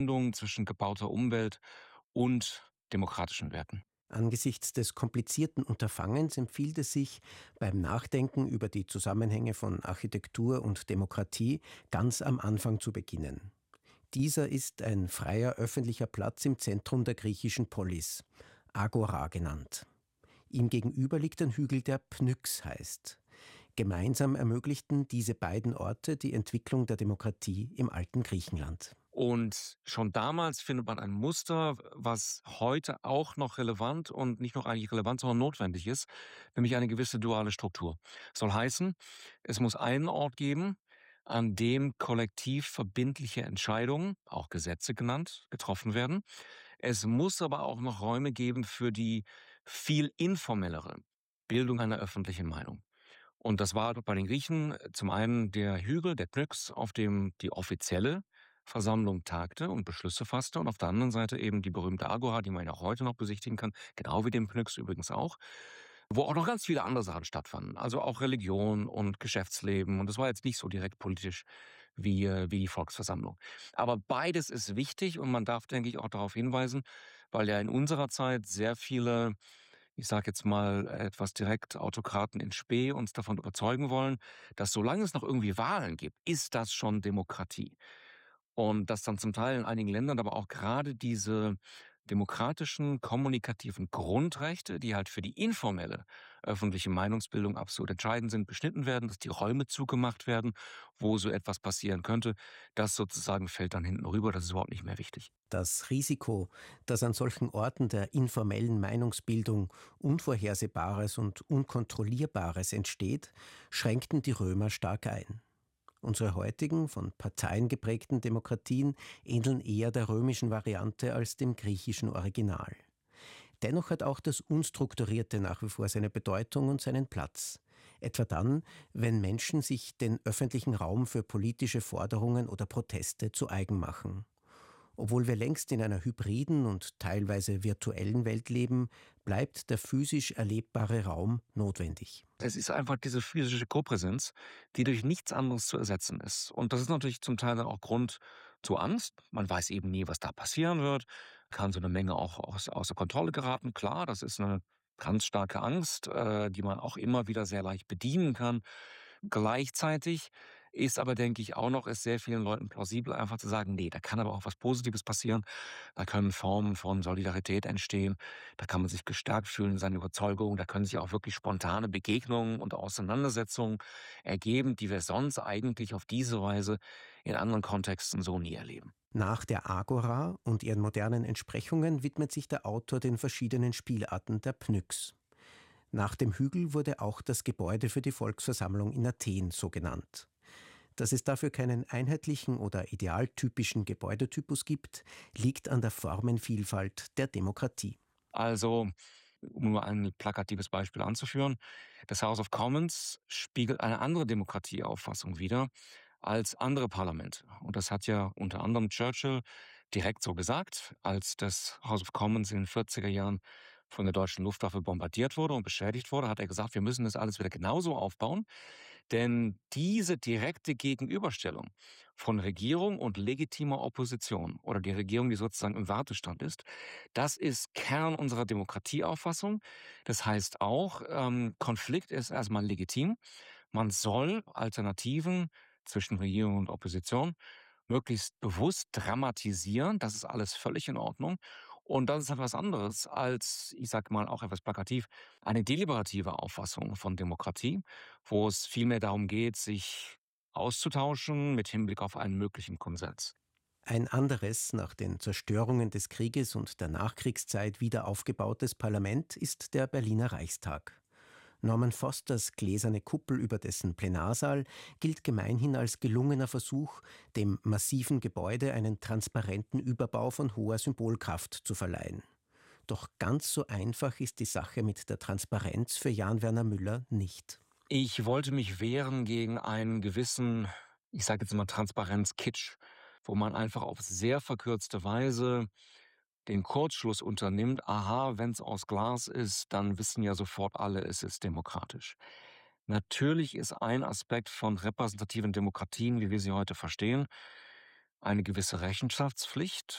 Zwischen gebauter Umwelt und demokratischen Werten. Angesichts des komplizierten Unterfangens empfiehlt es sich, beim Nachdenken über die Zusammenhänge von Architektur und Demokratie ganz am Anfang zu beginnen. Dieser ist ein freier öffentlicher Platz im Zentrum der griechischen Polis, Agora genannt. Ihm gegenüber liegt ein Hügel, der Pnyx heißt. Gemeinsam ermöglichten diese beiden Orte die Entwicklung der Demokratie im alten Griechenland. Und schon damals findet man ein Muster, was heute auch noch relevant und nicht nur eigentlich relevant, sondern notwendig ist, nämlich eine gewisse duale Struktur. Soll heißen, es muss einen Ort geben, an dem kollektiv verbindliche Entscheidungen, auch Gesetze genannt, getroffen werden. Es muss aber auch noch Räume geben für die viel informellere Bildung einer öffentlichen Meinung. Und das war bei den Griechen zum einen der Hügel, der Pnyx, auf dem die offizielle Versammlung tagte und Beschlüsse fasste, und auf der anderen Seite eben die berühmte Agora, die man ja auch heute noch besichtigen kann, genau wie den Pnyx übrigens auch, wo auch noch ganz viele andere Sachen stattfanden, also auch Religion und Geschäftsleben, und das war jetzt nicht so direkt politisch wie die Volksversammlung. Aber beides ist wichtig, und man darf, denke ich, auch darauf hinweisen, weil ja in unserer Zeit sehr viele, ich sage jetzt mal etwas direkt, Autokraten in Spe uns davon überzeugen wollen, dass solange es noch irgendwie Wahlen gibt, ist das schon Demokratie. Und dass dann zum Teil in einigen Ländern aber auch gerade diese demokratischen, kommunikativen Grundrechte, die halt für die informelle öffentliche Meinungsbildung absolut entscheidend sind, beschnitten werden, dass die Räume zugemacht werden, wo so etwas passieren könnte. Das sozusagen fällt dann hinten rüber, das ist überhaupt nicht mehr wichtig. Das Risiko, dass an solchen Orten der informellen Meinungsbildung Unvorhersehbares und Unkontrollierbares entsteht, schränkten die Römer stark ein. Unsere heutigen, von Parteien geprägten Demokratien ähneln eher der römischen Variante als dem griechischen Original. Dennoch hat auch das Unstrukturierte nach wie vor seine Bedeutung und seinen Platz. Etwa dann, wenn Menschen sich den öffentlichen Raum für politische Forderungen oder Proteste zu eigen machen. Obwohl wir längst in einer hybriden und teilweise virtuellen Welt leben, bleibt der physisch erlebbare Raum notwendig. Es ist einfach diese physische Kopräsenz, die durch nichts anderes zu ersetzen ist. Und das ist natürlich zum Teil dann auch Grund zur Angst. Man weiß eben nie, was da passieren wird. Kann so eine Menge auch außer Kontrolle geraten. Klar, das ist eine ganz starke Angst, die man auch immer wieder sehr leicht bedienen kann. Gleichzeitig ist aber, denke ich, auch noch ist sehr vielen Leuten plausibel, einfach zu sagen, nee, da kann aber auch was Positives passieren. Da können Formen von Solidarität entstehen. Da kann man sich gestärkt fühlen in seiner Überzeugung. Da können sich auch wirklich spontane Begegnungen und Auseinandersetzungen ergeben, die wir sonst eigentlich auf diese Weise in anderen Kontexten so nie erleben. Nach der Agora und ihren modernen Entsprechungen widmet sich der Autor den verschiedenen Spielarten der Pnyx. Nach dem Hügel wurde auch das Gebäude für die Volksversammlung in Athen so genannt. Dass es dafür keinen einheitlichen oder idealtypischen Gebäudetypus gibt, liegt an der Formenvielfalt der Demokratie. Also, um nur ein plakatives Beispiel anzuführen, das House of Commons spiegelt eine andere Demokratieauffassung wider als andere Parlamente. Und das hat ja unter anderem Churchill direkt so gesagt, als das House of Commons in den 40er Jahren von der deutschen Luftwaffe bombardiert wurde und beschädigt wurde, hat er gesagt, wir müssen das alles wieder genauso aufbauen. Denn diese direkte Gegenüberstellung von Regierung und legitimer Opposition oder die Regierung, die sozusagen im Wartestand ist, das ist Kern unserer Demokratieauffassung. Das heißt auch, Konflikt ist erstmal legitim. Man soll Alternativen zwischen Regierung und Opposition möglichst bewusst dramatisieren. Das ist alles völlig in Ordnung. Und das ist etwas anderes als, ich sage mal auch etwas plakativ, eine deliberative Auffassung von Demokratie, wo es vielmehr darum geht, sich auszutauschen mit Hinblick auf einen möglichen Konsens. Ein anderes, nach den Zerstörungen des Krieges und der Nachkriegszeit wieder aufgebautes Parlament ist der Berliner Reichstag. Norman Fosters gläserne Kuppel über dessen Plenarsaal gilt gemeinhin als gelungener Versuch, dem massiven Gebäude einen transparenten Überbau von hoher Symbolkraft zu verleihen. Doch ganz so einfach ist die Sache mit der Transparenz für Jan Werner Müller nicht. Ich wollte mich wehren gegen einen gewissen, ich sage jetzt mal Transparenz-Kitsch, wo man einfach auf sehr verkürzte Weise den Kurzschluss unternimmt, aha, wenn es aus Glas ist, dann wissen ja sofort alle, es ist demokratisch. Natürlich ist ein Aspekt von repräsentativen Demokratien, wie wir sie heute verstehen, eine gewisse Rechenschaftspflicht